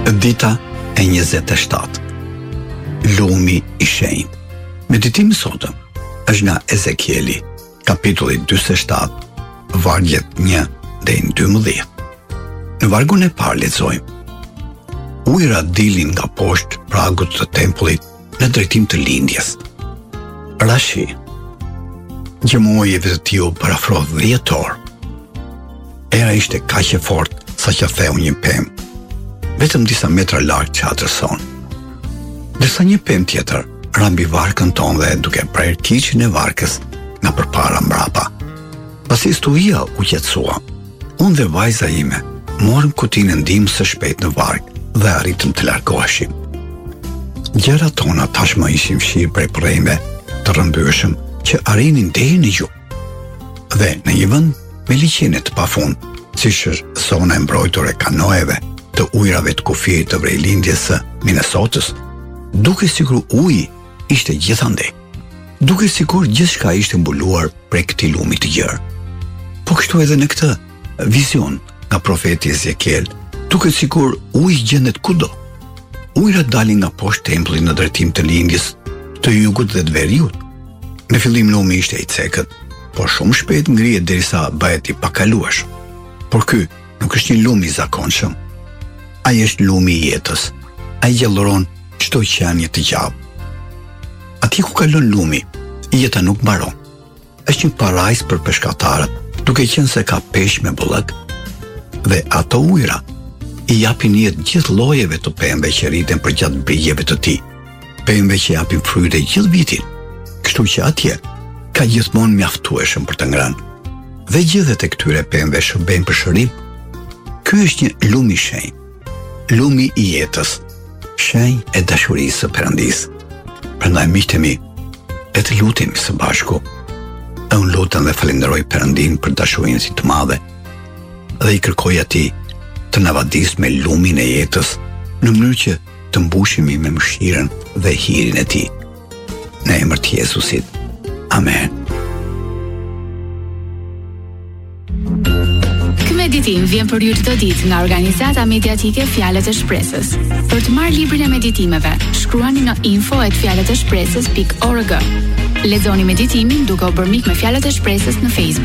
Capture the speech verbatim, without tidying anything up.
Dita e njëzet e shtatë. Lumi i shenjtë. Meditimi sotëm është nga Ezekieli, kapitulli njëzet e shtatë, vargjet një deri në dymbëdhjetë. Në vargun e parë lexojmë: Ujëra dilin nga poshtë pragut të tempullit në drejtim të lindjes. Rashi. Gjëmojeve të tij u parafroh dhjetë orë. Era ishte kaq e fortë sa që theu një pemë, vetëm disa metra larg çadrës son. Dërsa një pemë tjetër rambi varkën tonë dhe duke prerë kiçin e varkës nga përpara mbrapa. Pasi stuia u qetësua, unë dhe vajza ime morëm kutinë e ndihmës së shpejtë në vark dhe arritëm të largoheshim. Gjërat tona tashmë ishin fshirë prej prrejve të rrëmbyeshëm që arrinin deri në gjuhë. Dhe në një vend me liqene të pafund, siç është zona e mbrojtur e kanoeve të ujrave të kufirit të vrejlindjes së Minnesotës, duke sikur uji ishte gjithandej. Duke sikur gjithçka ishte mbuluar prej këtij lumi të gjerë. Po kështu edhe në këtë vizion nga profeti Ezekiel, duke sikur uji gjendet kudo. Ujrat dalin nga poshtë tempullit në drejtim të lindjes të jugut dhe të veriut. Në fillim lumi ishte i cekët, por shumë shpejt ngrihet derisa bëhet i pakalueshëm. Por ky nuk është një lum i zakonshëm. Ai është lumi i jetës. Ai gjallëron çdo qenie të gjallë. Atje ku kalon lumi, jeta nuk mbaron. Është një parajs për peshkatarët, duke qenë se ka peshq me bullëk. Dhe ato ujra i japin jetë gjithë llojeve të pemëve që rriten përgjatë brigjeve të tij. Pemëve që japin fryte gjithë vitin. Kështu që atje ka gjithmonë mjaftueshëm për të ngrënë. Dhe gjithët e këtyre pemëve shërbejnë për shërim. Ky është një lum i shenjtë. Lumi i jetës, shenjë e dashurisë së Perëndisë. Prandaj miqtë mi, le të lutemi së bashku. E unë lutem dhe falenderoj Perëndin për dashurinë e tij të madhe. Dhe i kërkoj atij të na vadisë me lumin e jetës, në mënyrë që të mbushemi me mëshirën dhe hirin e tij. Në emër të Jezusit. Amen. Meditim vjen për ju çdo ditë nga organizata mediatike Fjalët e Shpresës. Për të marrë librin e meditimeve, shkruani në info at fjalët e shpresës pikë org. Lexoni meditimin duke u bërë mik me Fjalët e Shpresës në Facebook.